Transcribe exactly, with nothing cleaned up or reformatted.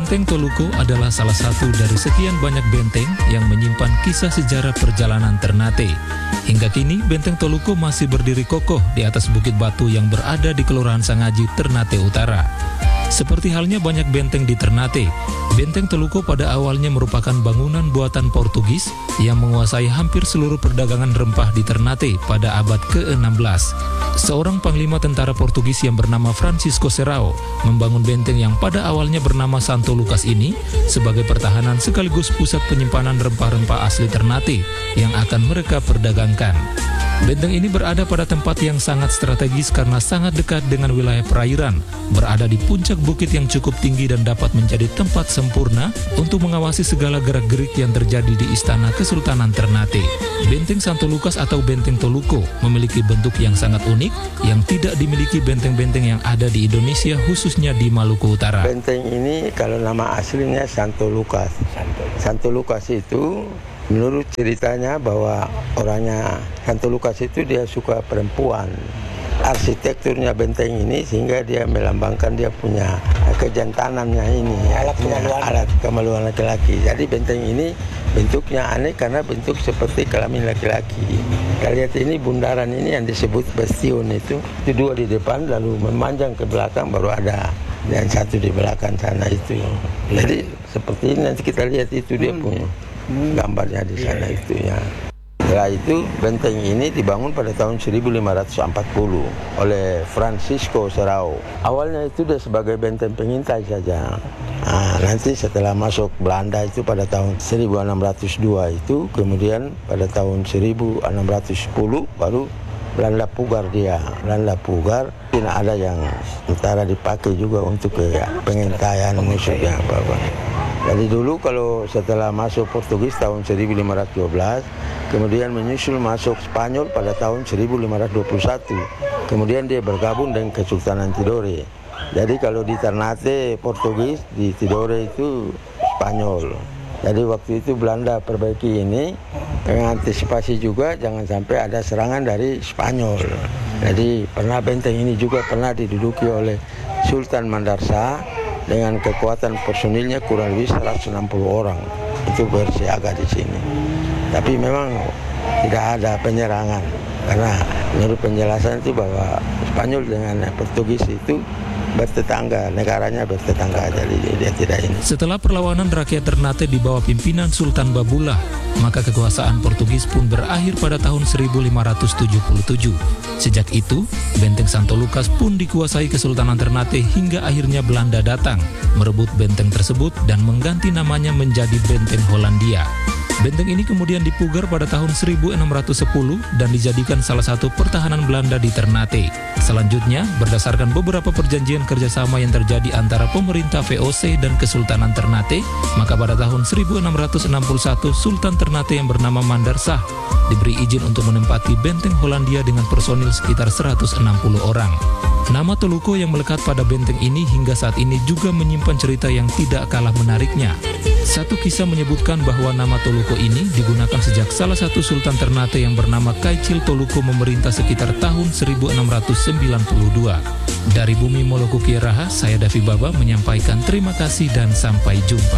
Benteng Toluko adalah salah satu dari sekian banyak benteng yang menyimpan kisah sejarah perjalanan Ternate. Hingga kini, Benteng Toluko masih berdiri kokoh di atas bukit batu yang berada di Kelurahan Sangaji, Ternate Utara. Seperti halnya banyak benteng di Ternate, Benteng Toluko pada awalnya merupakan bangunan buatan Portugis yang menguasai hampir seluruh perdagangan rempah di Ternate pada abad ke enam belas. Seorang panglima tentara Portugis yang bernama Francisco Serrao membangun benteng yang pada awalnya bernama Santo Lucas ini sebagai pertahanan sekaligus pusat penyimpanan rempah-rempah asli Ternate yang akan mereka perdagangkan. Benteng ini berada pada tempat yang sangat strategis karena sangat dekat dengan wilayah perairan, berada di puncak bukit yang cukup tinggi dan dapat menjadi tempat sempurna untuk mengawasi segala gerak-gerik yang terjadi di Istana Kesultanan Ternate. Benteng Santo Lucas atau Benteng Toluko memiliki bentuk yang sangat unik yang tidak dimiliki benteng-benteng yang ada di Indonesia, khususnya di Maluku Utara. Benteng ini kalau nama aslinya Santo Lucas. Santo Lucas itu menurut ceritanya bahwa orangnya Santo Lucas itu dia suka perempuan. Arsitekturnya benteng ini sehingga dia melambangkan dia punya kejantanannya ini, alat kemaluan, alat kemaluan laki-laki. Jadi benteng ini bentuknya aneh karena bentuk seperti kelamin laki-laki. Kita lihat ini bundaran ini yang disebut bastion itu, itu dua di depan lalu memanjang ke belakang baru ada yang satu di belakang sana itu. Jadi seperti ini nanti kita lihat itu dia punya gambarnya di sana itu ya. Setelah itu benteng ini dibangun pada tahun seribu lima ratus empat puluh oleh Francisco Serrao. Awalnya itu dia sebagai benteng pengintai saja. Nah, nanti setelah masuk Belanda itu pada tahun seribu enam ratus dua itu, kemudian pada tahun seribu enam ratus sepuluh baru Belanda pugar dia. Belanda pugar, tidak ada yang antara dipakai juga untuk ya, pengintaian musuhnya apa-apa. Jadi dulu kalau setelah masuk Portugis tahun seribu lima ratus dua belas, kemudian menyusul masuk Spanyol pada tahun seribu lima ratus dua puluh satu. Kemudian dia bergabung dengan Kesultanan Tidore. Jadi kalau di Ternate Portugis, di Tidore itu Spanyol. Jadi waktu itu Belanda perbaiki ini mengantisipasi juga jangan sampai ada serangan dari Spanyol. Jadi pernah benteng ini juga pernah diduduki oleh Sultan Mandar Shah dengan kekuatan personilnya kurang lebih seratus enam puluh orang. Itu bersiaga di sini. Tapi memang tidak ada penyerangan karena menurut penjelasan itu bahwa Spanyol dengan Portugis itu bertetangga, negaranya bertetangga, jadi dia tidak ini. Setelah perlawanan rakyat Ternate di bawah pimpinan Sultan Babullah, maka kekuasaan Portugis pun berakhir pada tahun seribu lima ratus tujuh puluh tujuh. Sejak itu, Benteng Santo Lucas pun dikuasai Kesultanan Ternate hingga akhirnya Belanda datang, merebut benteng tersebut dan mengganti namanya menjadi Benteng Hollandia. Benteng ini kemudian dipugar pada tahun seribu enam ratus sepuluh dan dijadikan salah satu pertahanan Belanda di Ternate. Selanjutnya, berdasarkan beberapa perjanjian kerjasama yang terjadi antara pemerintah V O C dan Kesultanan Ternate, maka pada tahun seribu enam ratus enam puluh satu Sultan Ternate yang bernama Mandar Shah diberi izin untuk menempati Benteng Hollandia dengan personil sekitar seratus enam puluh orang. Nama Toluko yang melekat pada benteng ini hingga saat ini juga menyimpan cerita yang tidak kalah menariknya. Satu kisah menyebutkan bahwa nama Toluko ini digunakan sejak salah satu Sultan Ternate yang bernama Kaicil Toluko memerintah sekitar tahun seribu enam ratus sembilan puluh dua. Dari Bumi Moloku Kieraha, saya Davi Baba menyampaikan terima kasih dan sampai jumpa.